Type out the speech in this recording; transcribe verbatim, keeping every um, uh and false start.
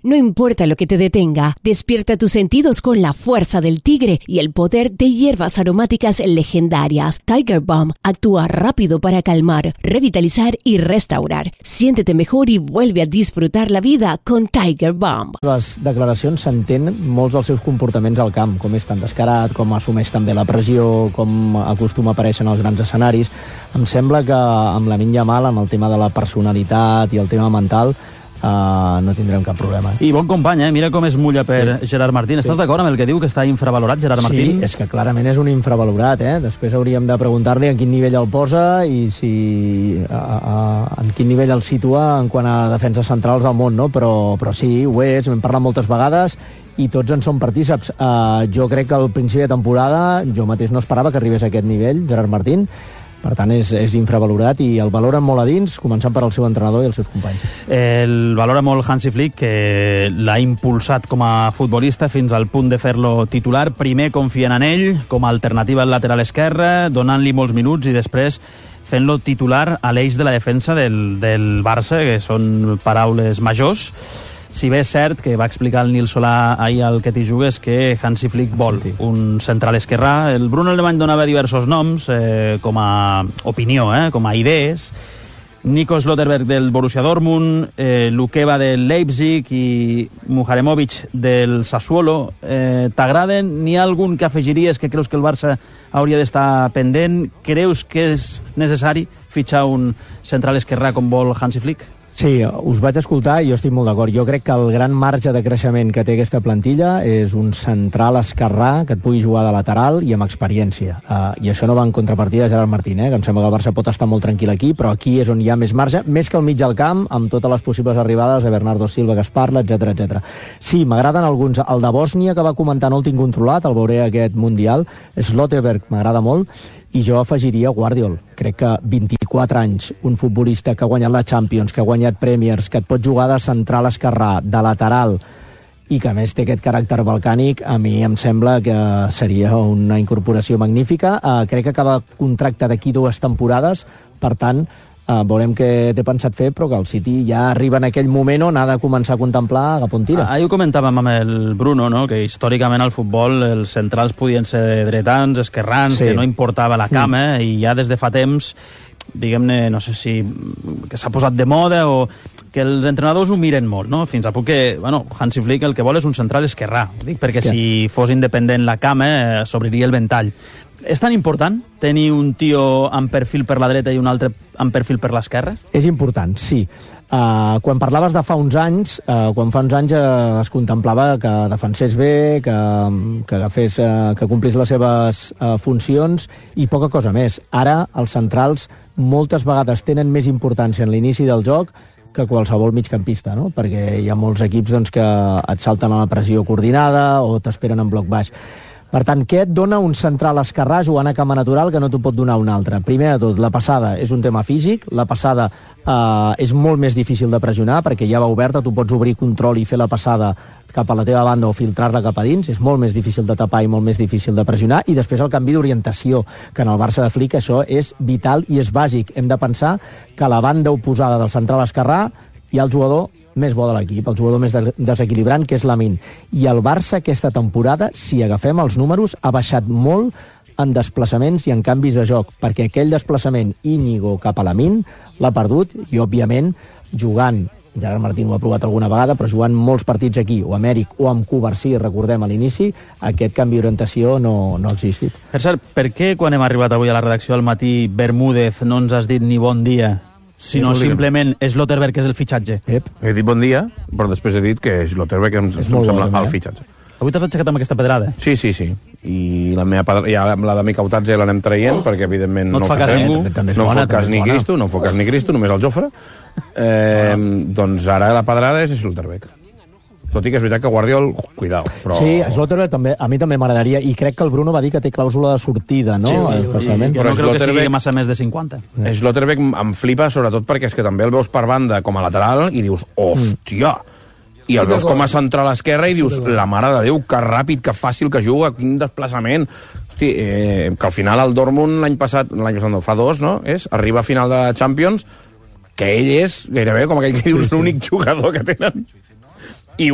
No importa lo que te detenga, despierta tus sentidos con la fuerza del tigre y el poder de hierbas aromáticas legendarias. Tiger Balm actúa rápido para calmar, revitalizar y restaurar. Siéntete mejor y vuelve a disfrutar la vida con Tiger Balm. Les declaracions s'entén molts dels seus comportaments al camp, com és tan descarat, com assumeix també la pressió, com acostuma a aparèixer en els grans escenaris. Em sembla que amb Lamine Yamal, amb el tema de la personalitat i el tema mental, Uh, no tindrem cap problema. I bon company, eh? Mira com es mulla per sí. Gerard Martín. Estàs sí. d'acord amb el que diu, que està infravalorat Gerard Martín? Sí, és que clarament és un infravalorat, eh? Després hauríem de preguntar-li en quin nivell el posa i si a, a, en quin nivell el situa en quant a defenses centrals del món, no? Però, però sí, ho és, hem parlat moltes vegades i tots en som partíceps. Uh, jo crec que al principi de temporada jo mateix no esperava que arribés a aquest nivell, Gerard Martín. Per tant, és, és infravalorat i el valoren molt a dins, començant per al seu entrenador i els seus companys. El valora molt Hansi Flick, que l'ha impulsat com a futbolista fins al punt de fer-lo titular. Primer confien en ell com a alternativa al lateral esquerre, donant-li molts minuts i després fent-lo titular a l'eix de la defensa del, del Barça, que són paraules majors. Si bé és cert que va explicar el Nil Solà ahir al Que t'hi jugues que Hansi Flick vol sí. un central esquerrà. El Bruno Alemany donava diversos noms eh, com a opinió, eh, com a idees. Nico Slotterberg del Borussia Dortmund, eh, Lukeba del Leipzig i Muharemovic del Sassuolo. Eh, T'agraden? N'hi ha algun que afegiries que creus que el Barça hauria d'estar pendent? Creus que és necessari fitxar un central esquerrà com vol Hansi Flick? Sí, us vaig escoltar i jo estic molt d'acord. Jo crec que el gran marge de creixement que té aquesta plantilla és un central esquerrà que et pugui jugar de lateral i amb experiència. Uh, I això no va en contrapartida de Gerard Martín, eh? Que em sembla que el Barça pot estar molt tranquil aquí, però aquí és on hi ha més marge, més que al mig del camp, amb totes les possibles arribades de Bernardo Silva que es parla, etcètera etcètera. Sí, m'agraden alguns. El de Bòsnia, que va comentar, no el tinc controlat, el veuré aquest Mundial. Slotterberg m'agrada molt. I jo afegiria Guardiol. Crec que vint-i-quatre anys, un futbolista que ha guanyat la Champions, que ha guanyat Premiers, que et pot jugar de central esquerrà, de lateral, i que a més té aquest caràcter balcànic, a mi em sembla que seria una incorporació magnífica. Uh, crec que acaba contracte d'aquí dues temporades, per tant, Uh, veurem què té pensat fer, però que el City ja arriba en aquell moment on ha de començar a contemplar cap on tira. Ahir ho comentàvem amb el Bruno, no? Que històricament al futbol els centrals podien ser dretans, esquerrans, sí. que no importava la cama, mm. eh? I ja des de fa temps, diguem-ne, no sé si que s'ha posat de moda o que els entrenadors ho miren molt, no? Fins a punt que, bueno, Hansi Flick el que vol és un central esquerrà, dic, perquè si fos independent la cama eh, s'obriria el ventall. És tan important tenir un tio amb perfil per la dreta i un altre amb perfil per l'esquerra? És important, sí. Uh, quan parlaves de fa uns anys, uh, quan fa uns anys uh, es contemplava que defensés bé, que, que, agafés, uh, que complís les seves uh, funcions i poca cosa més. Ara els centrals moltes vegades tenen més importància en l'inici del joc que qualsevol migcampista, no? Perquè hi ha molts equips doncs, que et salten a la pressió coordinada o t'esperen en bloc baix. Per tant, què et dona un central esquerrà jugant a cama natural que no t'ho pot donar un altre? Primer de tot, la passada és un tema físic, la passada eh, és molt més difícil de pressionar perquè ja va oberta, tu pots obrir control i fer la passada cap a la teva banda o filtrar-la cap a dins, és molt més difícil de tapar i molt més difícil de pressionar, i després el canvi d'orientació, que en el Barça de Flick això és vital i és bàsic. Hem de pensar que a la banda oposada del central esquerrà hi ha el jugador més bo de l'equip, el jugador més desequilibrant, que és Lamine. I el Barça aquesta temporada, si agafem els números, ha baixat molt en desplaçaments i en canvis de joc, perquè aquell desplaçament Íñigo cap a Lamine l'ha perdut i, òbviament, jugant, Gerard Martín ho ha provat alguna vegada, però jugant molts partits aquí, o Amèric o amb Covarsí, recordem a l'inici, aquest canvi d'orientació no, no ha existit. Per cert, per què quan hem arribat avui a la redacció al matí, Bermúdez, no ens has dit ni bon dia, sinó sí, simplement Slotterberg, que és el fitxatge? Ep. He dit bon dia, però després he dit que Slotterberg em, em sembla el fitxatge. Avui t'has aixecat amb aquesta pedrada? Sí, sí, sí. I la meva pedra... ja, la de Mikautatze l'anem traient, perquè evidentment no, no fa cas ningú. No fa cas ni Cristo, no fa cas ni Cristo, només el Jofre. Eh, doncs ara la pedrada és Slotterberg. Tot i que és veritat que Guardiol, cuidao. Però... Sí, Slotterberg també, a mi també m'agradaria, i crec que el Bruno va dir que té clàusula de sortida, no? Sí, sí, sí, que no crec que sigui massa més de cinquanta. Slotterberg em flipa, sobretot perquè és que també el veus per banda com a lateral i dius, hòstia! I el veus com a central esquerra i dius, la mare de Déu, que ràpid, que fàcil que juga, quin desplaçament. Hosti, eh, que al final el Dortmund l'any passat, l'any passat no, fa dos, no? És, arriba a final de Champions, que ell és gairebé, com aquell que dius, l'únic jugador que tenen